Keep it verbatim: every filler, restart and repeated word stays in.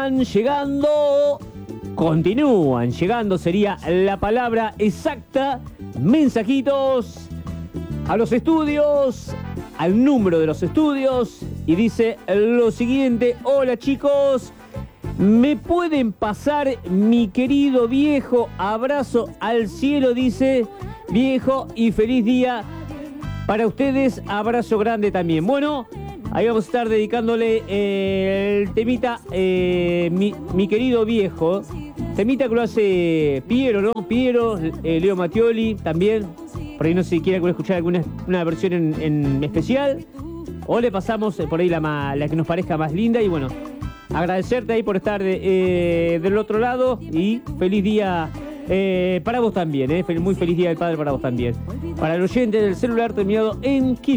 Continúan llegando, continúan llegando sería la palabra exacta, mensajitos a los estudios, al número de los estudios, y dice lo siguiente: hola chicos, ¿me pueden pasar mi querido viejo? Abrazo al cielo, dice viejo, y feliz día para ustedes, abrazo grande también. Bueno, ahí vamos a estar dedicándole eh, el temita, eh, mi, mi querido viejo. Temita que lo hace Piero, ¿no? Piero, eh, Leo Mattioli también. Por ahí no sé si quieren escuchar alguna una versión en, en especial. O le pasamos eh, por ahí la, la que nos parezca más linda. Y bueno, agradecerte ahí por estar de, eh, del otro lado. Y feliz día eh, para vos también, eh. Muy feliz día del padre para vos también. Para el oyente del celular terminado en quince.